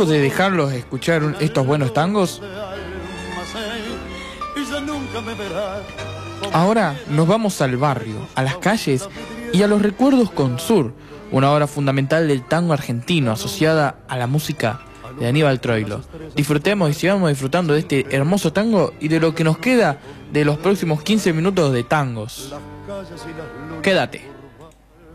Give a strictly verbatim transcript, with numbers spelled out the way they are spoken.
luego de dejarlos escuchar un- estos buenos tangos, ahora nos vamos al barrio, a las calles y a los recuerdos con Sur, una obra fundamental del tango argentino asociada a la música de Aníbal Troilo. Disfrutemos y sigamos disfrutando de este hermoso tango y de lo que nos queda de los próximos quince minutos de tangos. Quédate.